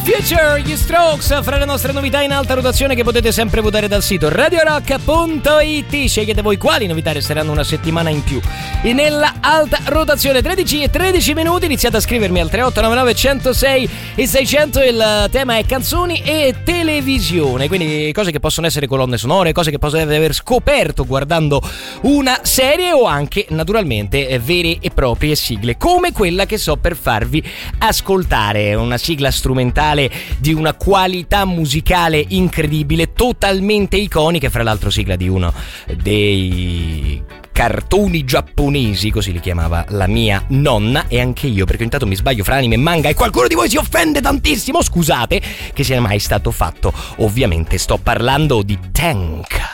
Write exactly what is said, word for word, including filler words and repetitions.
Future, gli Strokes, fra le nostre novità in alta rotazione che potete sempre votare dal sito radio rock punto it. Scegliete voi quali novità resteranno una settimana in più nella alta rotazione. Tredici e tredici minuti, iniziate a scrivermi al tre otto nove nove uno zero sei e seicento. Il tema è canzoni e televisione, quindi cose che possono essere colonne sonore, cose che potete aver scoperto guardando una serie o anche naturalmente vere e proprie sigle, come quella che sto per farvi ascoltare, una sigla strumentale di una qualità musicale incredibile, totalmente iconica, fra l'altro sigla di uno dei cartoni giapponesi, così li chiamava la mia nonna, e anche io, perché ogni tanto mi sbaglio fra anime e manga e qualcuno di voi si offende tantissimo, scusate, che sia mai stato fatto. Ovviamente sto parlando di Tank.